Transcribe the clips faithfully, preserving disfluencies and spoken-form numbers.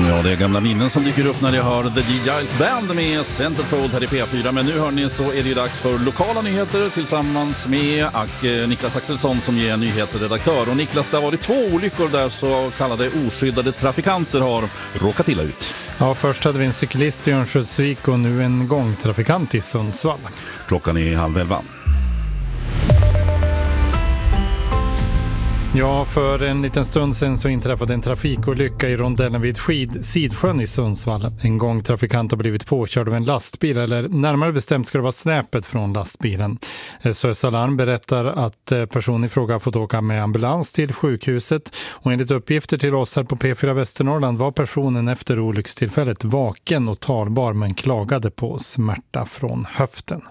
Ja, det är gamla minnen som dyker upp när jag hör The G. Giles Band med Centerfold här i P fyra. Men nu hör ni så är det ju dags för lokala nyheter tillsammans med Niklas Axelsson som är nyhetsredaktör. Och Niklas, det har varit två olyckor där så kallade oskyddade trafikanter har råkat illa ut. Ja, först hade vi en cyklist i Örnsköldsvik och nu en gångtrafikant i Sundsvall. Klockan är halv elva. Ja, för en liten stund sedan så inträffade en trafikolycka i rondellen vid Skid, Sidsjön i Sundsvall. En gång trafikant har blivit påkörd av en lastbil, eller närmare bestämt ska det vara snäpet från lastbilen. S O S Alarm berättar att personen i fråga har fått åka med ambulans till sjukhuset och enligt uppgifter till oss här på P fyra Västernorrland var personen efter olyckstillfället vaken och talbar men klagade på smärta från höften.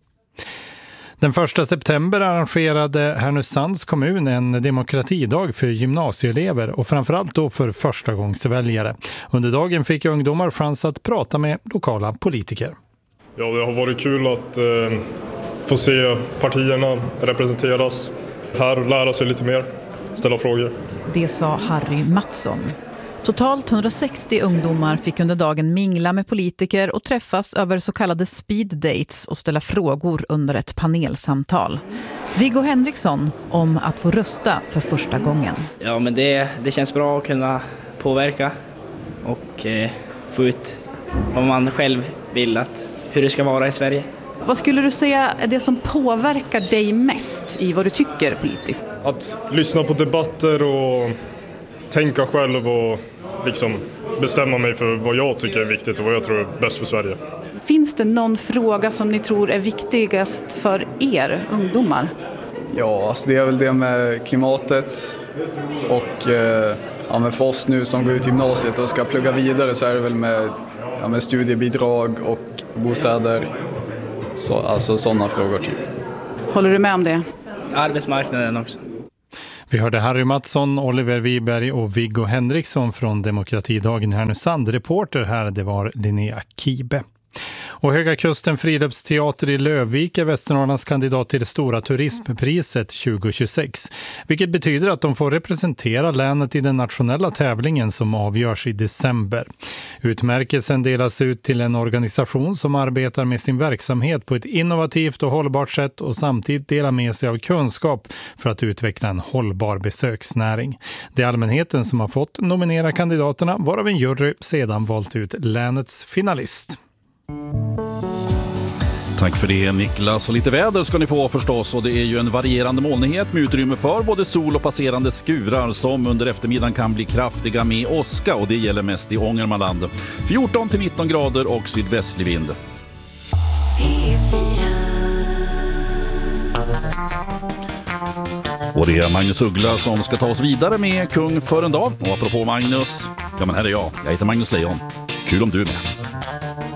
Den första september arrangerade Härnösands kommun en demokratidag för gymnasieelever och framförallt då för förstagångsväljare. Under dagen fick ungdomar chans att prata med lokala politiker. Ja, det har varit kul att eh, få se partierna representeras här och lära sig lite mer, ställa frågor. Det sa Harry Mattsson. Totalt hundrasextio ungdomar fick under dagen mingla med politiker och träffas över så kallade speed dates och ställa frågor under ett panelsamtal. Viggo Henriksson om att få rösta för första gången. Ja, men det, det känns bra att kunna påverka och eh, få ut vad man själv vill, att, hur det ska vara i Sverige. Vad skulle du säga är det som påverkar dig mest i vad du tycker politiskt? Att lyssna på debatter och tänka själv och liksom bestämma mig för vad jag tycker är viktigt och vad jag tror är bäst för Sverige. Finns det någon fråga som ni tror är viktigast för er ungdomar? Ja, alltså det är väl det med klimatet och eh, ja, med för oss nu som går ut gymnasiet och ska plugga vidare så är det väl med, ja, med studiebidrag och bostäder. Så, alltså sådana frågor typ. Håller du med om det? Arbetsmarknaden också. Vi hörde Harry Mattsson, Oliver Wiberg och Viggo Henriksson från Demokratidagen Härnösand. Reporter här, det var Linnea Kibe. Och Höga Kusten Friluftsteater i Lövvik är Västernorrlands kandidat till det stora turismpriset tjugo tjugosex. Vilket betyder att de får representera länet i den nationella tävlingen som avgörs i december. Utmärkelsen delas ut till en organisation som arbetar med sin verksamhet på ett innovativt och hållbart sätt och samtidigt delar med sig av kunskap för att utveckla en hållbar besöksnäring. Det är allmänheten som har fått nominera kandidaterna, varav en jury sedan valt ut länets finalist. Tack för det, Niklas. Och lite väder ska ni få förstås, och det är ju en varierande molnighet med utrymme för både sol och passerande skurar som under eftermiddagen kan bli kraftiga med åska, och det gäller mest i Ångermanland. fjorton till nitton grader och sydvästlig vind. Och det är Magnus Uggla som ska ta oss vidare med Kung för en dag. Och apropå Magnus, ja men här är jag. Jag heter Magnus Lejon. Kul om du är med.